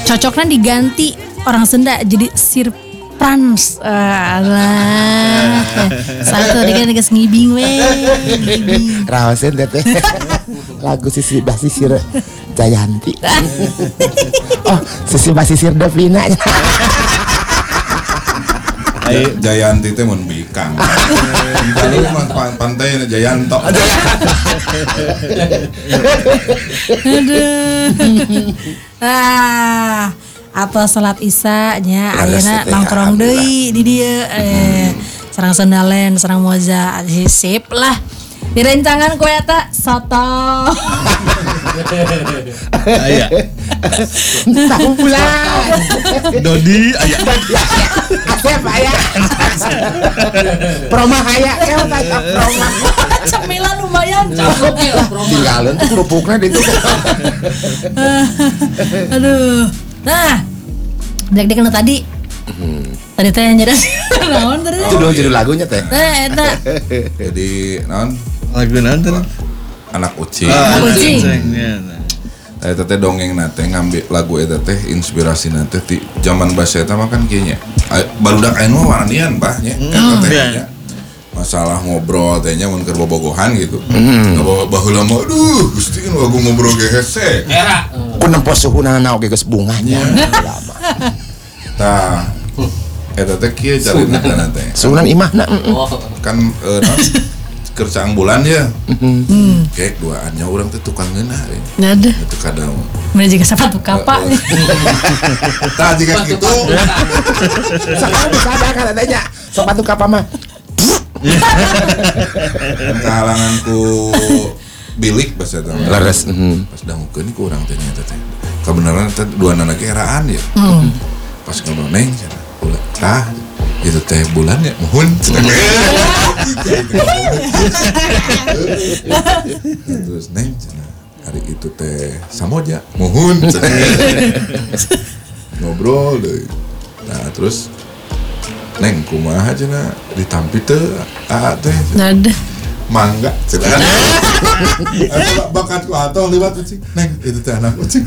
cocoknya diganti orang Sunda jadi sirprans. Alah. Satu dia kan geus ngibing we. Raoseun teh. Lagu Sisi Basisir Jayanti. Oh, Sisi Basisir Devina. Jayanti teh mun bikang. Jadi pantai Jayanto. Aduh. Atau salat Isya nya ayeuna nongkrong deui di dieu sareng Sundalen, sareng Moza sip lah. Direncangan ku eta soto. Aya. Tahu bulan. Dodi aya. Asep aya. Proma aya proma. Cemilan lumayan cukup lah promo. Tinggalin tuh kerupuknya di itu. Aduh. Nah. Dek-dek tadi. Tadi teh nyedot naon tadi? Itu dong judul lagunya teh. Eta. Jadi naon? Lagu naon teh? Anak Ucing. Ucing. Eta teh dongeng nate ngambil lagu eta teh inspirasi nate ti zaman basa eta mah kan kieu nya. Barudak aya nu waranian bah nya. Eta teh nya. Masalah ngobrol teh nya mun keur bobogohan gitu. Baheula mah aduh Gusti kan lagu ngobrol ge hese. Era. Ku nempo suhuna oge geus bunganya. Tah eta teh kieu carina teh. Sunan imahna. Kan kerjaan bulan ya, kayak duaannya orang tuh tukang ngeunah, Nada. itu kadang. Mana juga sepatu kapak. Tah jika gitu, Sekarang bisa ada kan adanya sepatu kapak mah. kehalanganku bilik pas eta. Leres. Pas dangukeun ku urang teh nyata teh. Kebenaran teh dua anak eraan ya. Pas ngobrol neng, ulah tah itu teh bulan ya mohon terus neng hari itu teh samoja mohon ngobrol deh. Nah terus neng kumaha cenah ditampi teh teh Nada. mangga cenah bakatku atau liwat kucing neng itu teh anak kucing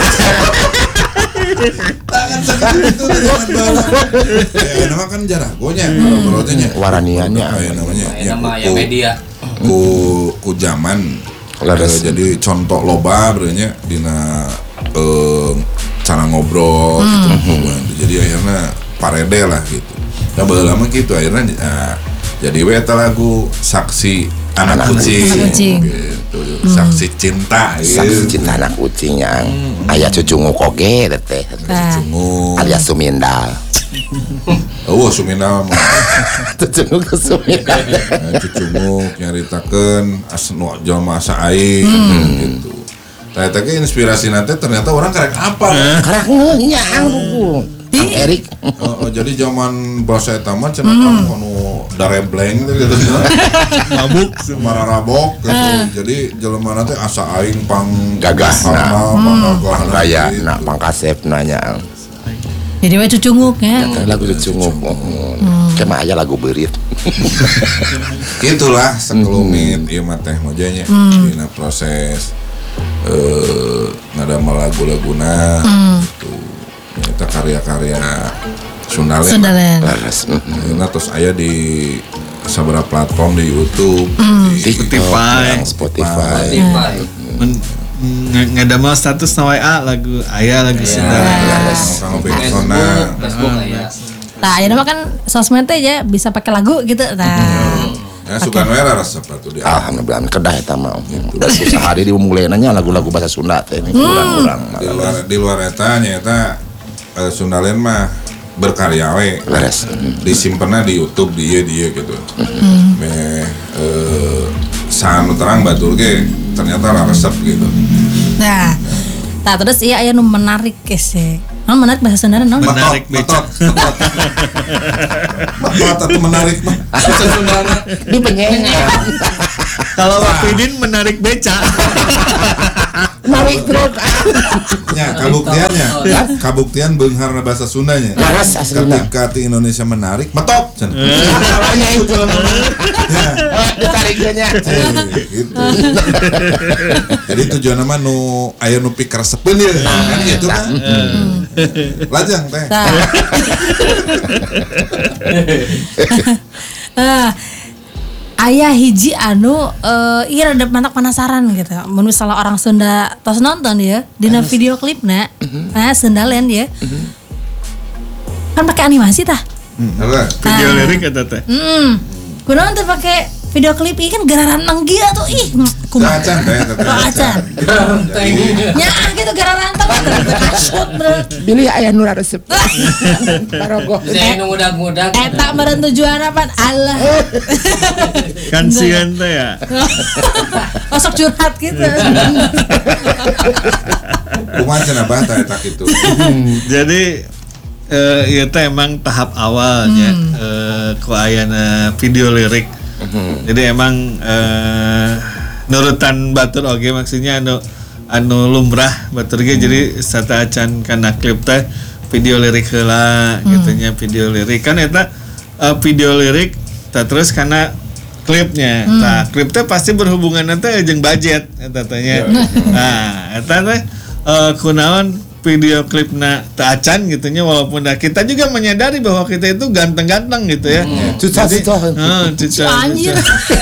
tangan segitu dari mana nama kan jaragonya berarti Waraniannya namanya nama ya media ku zaman jadi contoh loba berarti dina cara ngobrol gitu. Jadi akhirnya parede lah gitu. Nah lama gitu akhirnya jadi eta lagu saksi anak kucing gitu. Saksi cinta Saksi cinta anak kucing yang aya cucungu koge teh. Cucungu Alias Sumindal. Oh Sumindal mah Cucungu ke Sumindal. Cucungu nyaritakeun asnu jalma asa aing gitu. Tah eta ge inspirasi nanti ternyata orang karek apa? Karek nyang Kang Erik. Jadi zaman bahasa eta mah cenah kamu anu darebleng gitu. Mabuk mararabok gitu. Jadi jelema teh asa aing pang gagahna, rayana, pangkasepna nya. Jadi we cucunguk ya. Lagu cucunguk. Kema aya lagu beurit. Itulah sekelumit ieu mah teh mojanya dina proses ngadamel lagu-laguna gitu. Eta karya-karya Sundalen. Nah, terus aya di saberapa platform di YouTube, di Spotify. Ngadamel status na WA lagu aya lagu Sundalen. Kang Persona. Nah, ya mah kan sosmed teh ya bisa pakai lagu gitu. Nah. Ya suka merah rasa sepatu dia. Alhamdulillah kedah eta mah. Sehari dimulainya lagu-lagu bahasa Sunda teh kurang-kurang. Di luar eta nya Sundalen mah berkarya we. Disimpenna di YouTube di ieu gitu. Sanu terang batur ge ternyata resep gitu. Nah, terus iya aya nu menarik sih. Menarik bahasa Sunda naon? Menarik becak. Mata tuh menarik mah. Bahasa Sunda. Di penyengat. Kalau Wafidin menarik becak. Menarik truk. Nya Ya, kabuktian beungharna bahasa Sundanya. Laras aslina. Ketika ti Indonesia menarik, metop. Namanya itu. Ditarik nya. Gitu. Jadi tujuan nama nu aya nu pikeresepeun ya. Kan gitu kan. Lajang teh. Aya hiji anu iya rada mantak penasaran gitu. Mun misalnya orang Sunda tos nonton ya dina video klipna, Sundalen ya. Kan pakai animasi tah? Video lirik eta teh. Kunaon teh pakai video klip ieu kan gararan manggia tuh kumaha. Acan teh. Acan. Nya gitu gararan teh shoot bener. Bilih aya nu resep. Parogo. Saya nu ngudag-ngudag. Eta meureun tujuan apa? Allah. Kan sieun teh ya. Osok curhat gitu. Kumaha cenah bah eta kitu. Jadi ieu teh emang tahap awalnya ku ayana video lirik. Jadi emang nurutan batur oge maksudnya anu lumrah batur ge jadi sata acan kana klip teh video lirik heula gitunya video lirik kan eta video lirik terus kana klipnya. Nah, klip teh pasti berhubungan teh jeung budget eta teh nya. Nah, eta teh kunaon video klipna teu acan gitunya walaupun kita juga menyadari bahwa kita itu ganteng-ganteng gitu ya. Cuca. Anjir.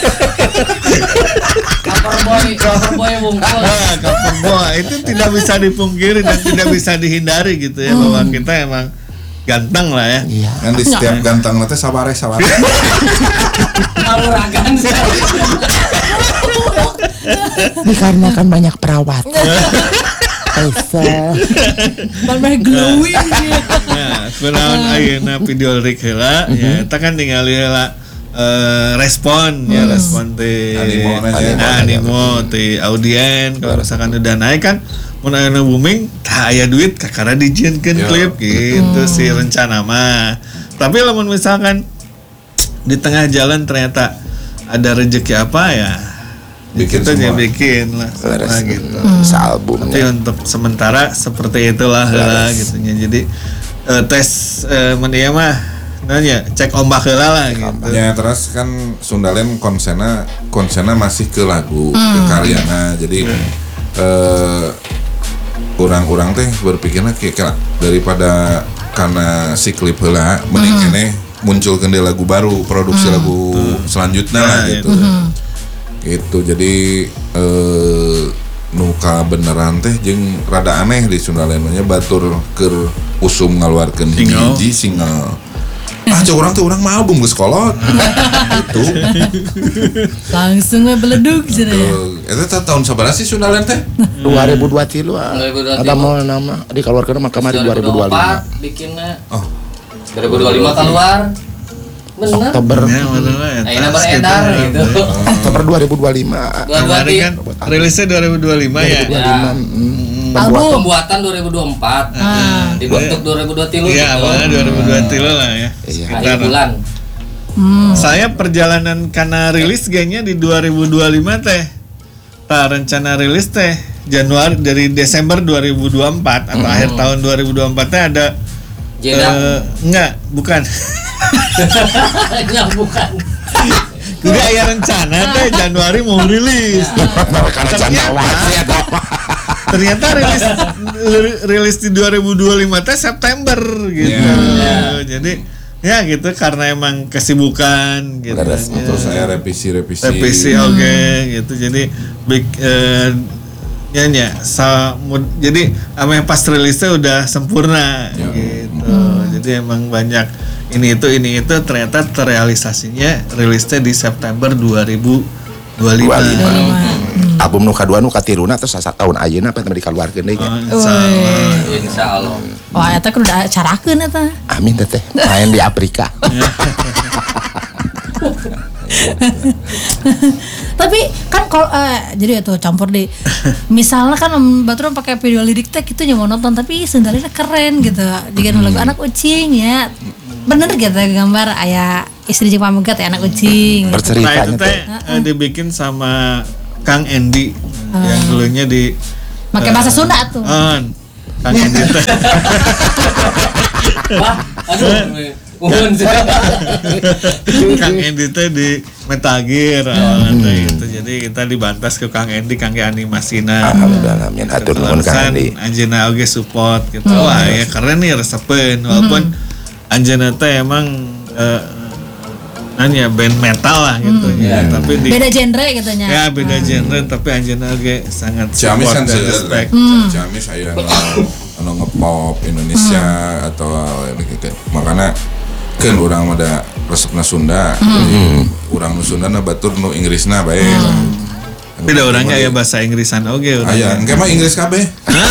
Cover boy wungkul. Cover boy itu tidak bisa dipungkiri dan tidak bisa dihindari gitu ya bahwa kita emang ganteng lah ya. Iya. Kan di setiap ganteng teh sabare. Ngaluragan. Dikarenakan banyak perawat. Esa. Balmeh glowing dia. Nah, kunaon ayeuna video lirik heula ya eta kan ningali heula respon ya respon ti animo ti audien kalau misalkan udah naik kan mun ayeuna booming tah aya duit kakara dijieunkeun klip gitu si rencana mah. Tapi lamun misalkan di tengah jalan ternyata ada rezeki apa ya kita dia bikin lah gitu. Sealbum. Tapi untuk sementara seperti itulah lah gitunya. Jadi tes menia mah nanya cek ombak heula lah gitu. Ya terus kan Sundalen konsena masih ke lagu ke karyana. Jadi kurang-kurang teh berpikirnya kayak daripada karena si klip heula mending keneh munculkeun deui lagu baru, produksi lagu selanjutnya lah gitu. Gitu jadi nuka beneran teh jeung rada aneh di Sundalen nya batur keur usum ngaluarkeun hiji single. Cek urang teh urang mah album geus kolot. Gitu. Langsung we beledug cenah. Eta tahun sabaraha sih Sundalen teh? 2023 ada mau nama dikeluarkeun mah kamari 2025. Bikinna. 2025 keluar. Bener. Oktober. Ya bener lah. Ayeuna beredar gitu. Oktober 2025. Kemarin kan rilisnya 2025 ya. 2025. Pembuatan 2024. Dibentuk 2023. Iya, awalnya 2023 lah ya. Akhir bulan. Saya perjalanan karena rilis kayaknya di 2025 teh. Rencana rilis teh Januari dari Desember 2024 atau akhir tahun 2024 teh ada enggak, bukan. Enggak bukan. Udah ya rencana teh Januari mau rilis. Ternyata rilis di 2025 teh September gitu. Jadi ya gitu karena emang kesibukan gitu. Terus saya revisi oke gitu. Jadi big jadi yang pas rilisnya udah sempurna gitu. Jadi emang banyak ini itu ternyata terrealisasinya rilisnya di September 2025. Album nu kadua nu katiruna terus asa tahun ayeuna apa dikeluarkeun deui nya. Insyaallah. Wah, eta kudu acarakeun eta. Amin teh main di Afrika. Tapi kan kalau jadi itu campur deh. Misalnya kan Batur pakai video lirik teh gitu mau nonton tapi sendalnya keren gitu. Jika lagu anak ucing ya. Bener gitu gambar aya istri jeung pamegat ya anak ucing. Berceritanya itu teh dibikin sama Kang Endi yang dulunya di pakai bahasa Sunda tuh. Kang Endi teh. Wah, aduh. Uhun sih. Kang Endi teh di Metal Gear awalnya teh gitu. Jadi kita dibantas ke Kang Endi kangge animasina. Alhamdulillah, amin. Atur nuhun Kang Endi. Anjeunna oge support gitu. Wah, ya keren nih resepen walaupun anjeunna teh emang band metal lah gitu ya. Tapi beda genre katanya. Ya beda genre tapi anjeunna oge sangat Ciamis support kan dan respect. Ciamis aya anu ngepop Indonesia atau makanya kan urang ada resepna Sunda. Jadi urang nu Sundana batur nu Inggrisna bae. Tapi da orangnya aya bahasa Inggrisan oge Aya, engke mah Inggris kabeh.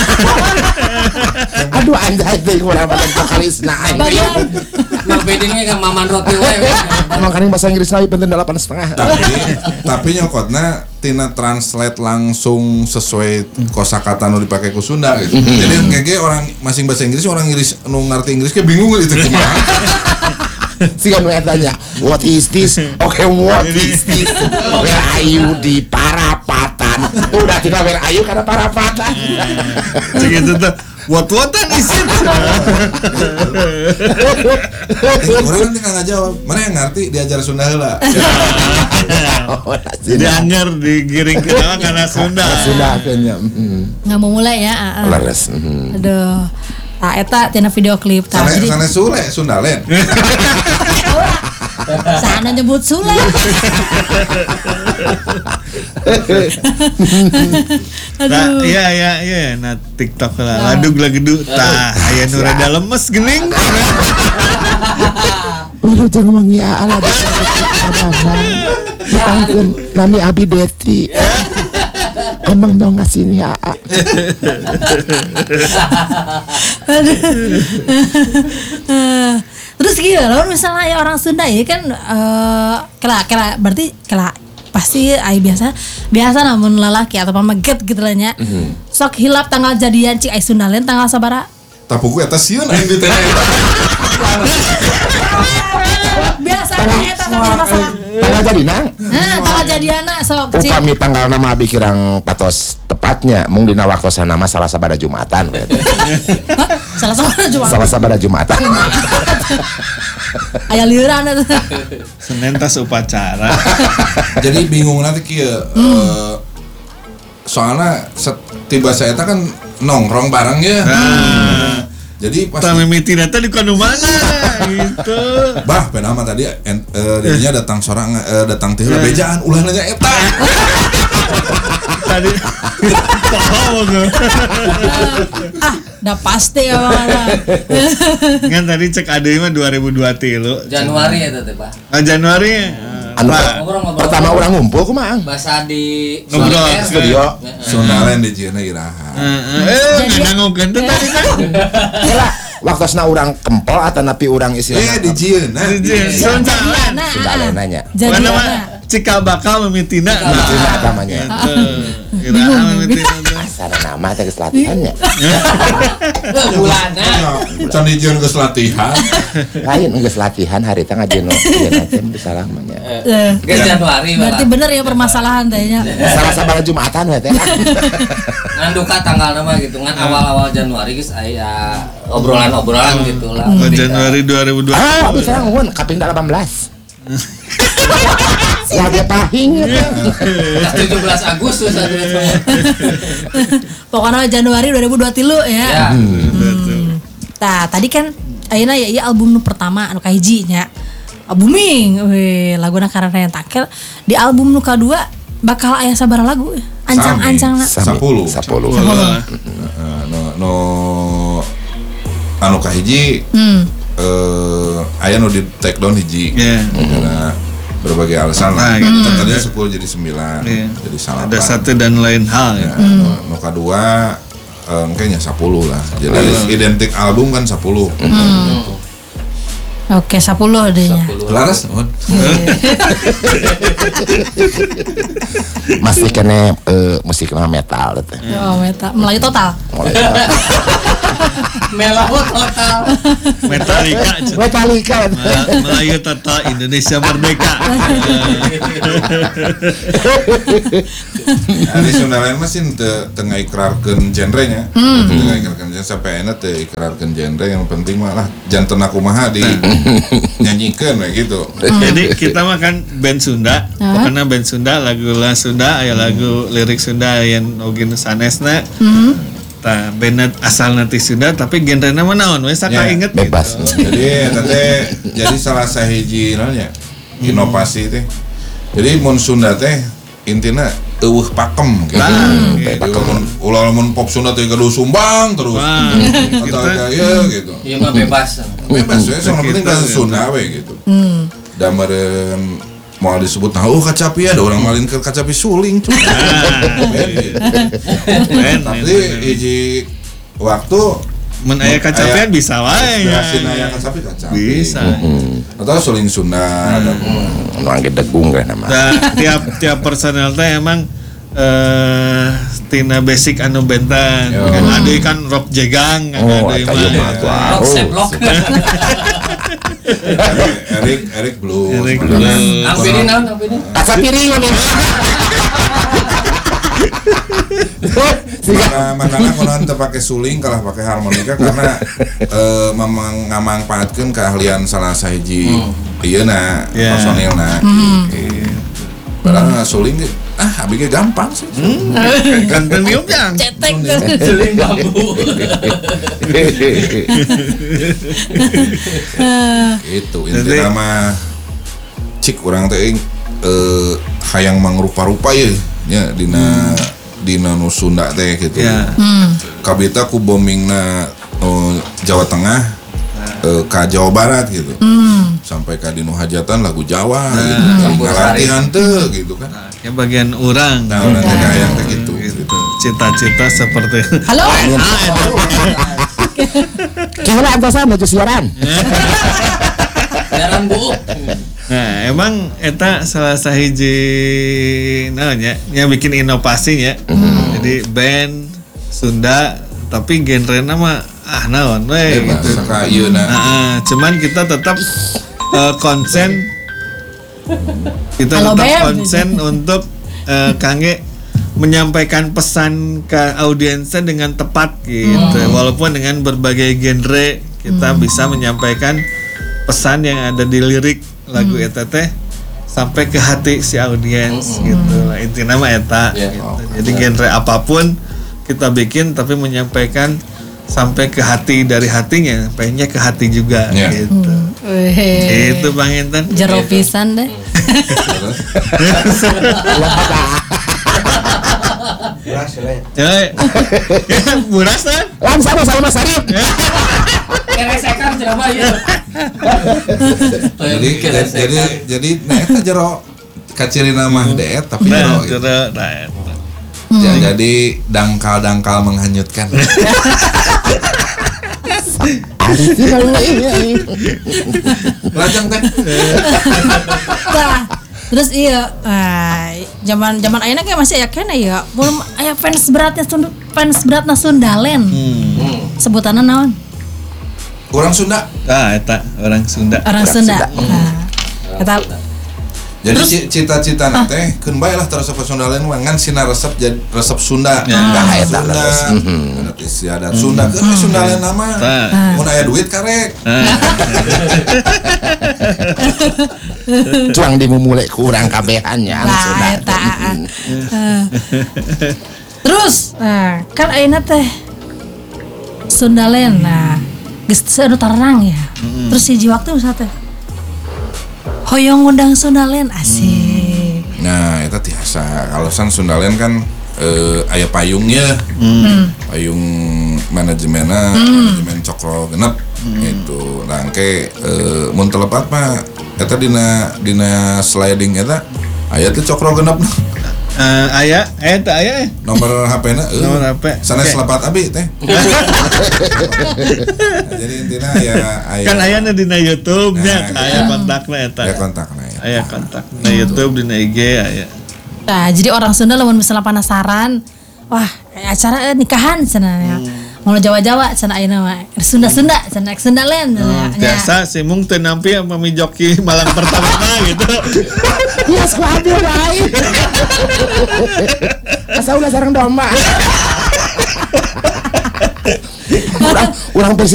Aduh anjay teh urang pakai vokalisna aing. Nah, bedanya kan Maman Roti we. Emang kan bahasa Inggris lagi penting 8,5. Tapi nyokotna tina translate langsung sesuai kosakata nu dipake ku Sunda gitu. Jadi engke orang masing bahasa Inggris orang Inggris nu ngarti Inggris ke bingung gitu kumaha. Si kan tanya, what is this? Oke, what is this? Where are you di Parapatan? Udah tidak where are you karena Parapatan. Segitu tuh. What-watan is it? Orang kan tinggal ngajawab. Mana yang ngerti diajar Sunda heula. Jadi anyar digiring ke bawah karena Sunda. Sunda kayaknya. Nggak mau mulai ya. Leres. Aduh. Nah, eta tina video klip tah. Jadi Sana Sule Sundalen. sana nyebut Sule. Nah, iya, nah TikTok lah, ladug lagedu, tah, aya nu rada lemes geuning. Udah jangan mengia ala Angkeun nami Abi Deti. Emang dong ngasih nih AA. Terus gitu loh, misalnya ya orang Sunda ya kan kela berarti pasti ai biasa namun lelaki atau pameget gitu lah nya. Sok hilap tanggal jadian cik ai Sundalen tanggal sabara? Tapuku eta sieun aing ditanya. Biasa eta tanggal masalah. Tanggal jadi nang. Tanggal jadiana sok cik. Upami tanggal nama abi kirang patos tepatnya mung dina waktosan nama salah sabada Jumatan. Salah sabara cuma. Salah sabada Jumatan. Aya lieuran eta. Senin tas upacara. Jadi bingung nanti kieu soalnya tiba saya eta kan nongkrong bareng ya. Jadi pas mimiti data di kono mana gitu. bah penama tadi dirinya datang sorang datang teh bejaan ulah nanya eta. Tadi Dah pasti ya mana. kan tadi cek ade mah 2023 Januari eta teh, Pak. Januari Anu Ngobrol-ngobrol. pertama orang ngumpul kumaha? Bahasa di Ngobrol. Studio. Sundalen di Cina iraha. ngangokeun teh tadi kan Kela waktosna urang kempel atau napi urang istilahna. Di Cina. Sundalan Sundalen nanya. Jadi mana mah cikal bakal mimitina Cina namanya. Iraha mimitina Asana nama teh geus latihannya. bulanna. Can dijieun geus latihan. Lain geus latihan hari teh ngajieun teh bisa lamanya. Geus Januari berarti malah. bener ya permasalahan tehnya. Salah sabaraha Jumatan we teh. Ngan duka tanggal nama gitu ngan awal-awal Januari geus aya obrolan-obrolan gitu lah. Januari 2020 Ah, bisa ngeueun kaping 18. Lagi pahing ya. 17 Agustus atuh eta. Pokoknya Januari 2023 ya. Ya. Nah, tadi kan ayeuna ya ieu album nu pertama anu kahiji nya. Booming, laguna karena yang takel. Di album nu kadua bakal aya sabaraha lagu? Ancang-ancangna. 10. No anu kahiji aya nu di take down hiji. Karena berbagai alasan lah. Tadinya 10 jadi 9. Jadi salah. ada satu dan lain hal ya. Nu kadua kayaknya 10 lah. Jadi identik album kan 10. Oke, 10 adanya. Laras Masih kene musik metal teh. Oh, meta. Melayu total. Mulai Melau total. Metallica. Metallica. Melayu total Indonesia merdeka. Di Sunda lain masih tengah ikrarkeun genrenya. Tengah ikrarkeun genre sampai enak teu ikrarkeun genre, yang penting mah lah janten kumaha di nyanyikan gitu. Jadi kita makan band Sunda, pokoknya band Sunda, lagu Sunda, aya lagu lirik Sunda yang ogin sanesna. Tah band asal nanti Sunda tapi genrena mah naon we saka inget bebas. Gitu. Jadi salah sahiji naonnya inovasi teh. Jadi mun Sunda teh intina eueuh pakem gitu. Ulah mun pop Sunda teh kudu sumbang terus. Atau kayak gitu. Iya mah bebas. Bebas we, soalnya penting kan Sunda we gitu. Da meureun mau disebut kacapi ada orang malin ke kacapi suling cuy. Tapi hiji waktu mun aya kacapian bisa wae. Berasin aya kacapi. Bisa. Atau suling Sunda ada Nuang degung kan nama. Tiap personel teh emang tina basic anu benten. Kan ada kan rock jegang, ada mah. Rock seblok. Erik Blue. Ampiri naon ampiri. Asa piring nih. Makanya konon teu pake suling kalah pakai harmonika karena ngamangpaatkeun keahlian salah sahiji ieuna personilna. Padahal suling abis gampang sih. Kan niup yang cetek Suling bambu. Itu intinya mah cik urang teh hayang mangrupa-rupa ya dina nu Sunda teh gitu. Kabita ku bombingna Jawa Tengah ka Jawa Barat gitu. Sampai ka dinu hajatan lagu Jawa gitu. Ngalatihan teu gitu kan. Ya bagian orang. Nah, urang teh hayang teh gitu. Cita-cita seperti halo Gimana antosan maju siaran? Jalan Bu. Nah, emang eta salah sahiji naonnya nya bikin inovasinya. Jadi band Sunda tapi genrena mah naon we gitu. Saka ieuna. Cuman kita tetap konsen Halo, Beb. untuk kangge menyampaikan pesan ke audiensnya dengan tepat gitu. Walaupun dengan berbagai genre kita bisa menyampaikan pesan yang ada di lirik lagu eta teh sampai ke hati si audiens gitu. Nah, intinya mah eta gitu. Jadi genre apapun kita bikin tapi menyampaikan sampai ke hati, dari hatinya pengennya ke hati juga gitu. Itu Bang Intan. Jero pisan deh. Buras kan? Sama Mas Arif. Keresekan coba ya. Jadi eta jero kacirina mah deet tapi jero gitu. Jadi dangkal-dangkal menghanyutkan. Lajang teh. Nah, terus iya zaman ayeuna kayak masih aya kene ya. Belum aya fans beratna Sundalen. Sebutanna naon? Orang Sunda. Eta orang Sunda. Orang Sunda. Nah, eta jadi cita-cita teh keun bae lah terus Sunda lain ngan sina resep jadi resep Sunda. Nah, eta Sunda. Ada istiadat Sunda keun Sunda lain nama. Mun aya duit karek. Cuang dimumule ku urang kabehannya Sunda. eta. Terus kan ayeuna teh Sundalen geus anu tarang ya. Terus hiji waktu usah teh hoyong ngundang Sundalen asik. Nah, eta tiasa. Alasan Sundalen kan aya payungnya. Payung manajemen Cokro Genep itu. Rangke mun telepat mah eta dina sliding eta aya teh Cokro Genep. Aya Nomor HP-na nomor HP. sanes lepat abi teh. Jadi intinya aya Kan aya dina YouTube nya, aya kontakna eta. aya kontakna ya. Aya kontak na YouTube dina IG aya. Nah, jadi orang Sunda lamun misalnya penasaran, wah acara nikahan cenah ya. Mau Jawa-Jawa cenah ayeuna mah. Sunda-Sunda cenah Sundaland. Biasa si Mung teu nampi pami joki Malang pertama gitu. Ya squadnya baik. Asal ulah sareng domba. Urang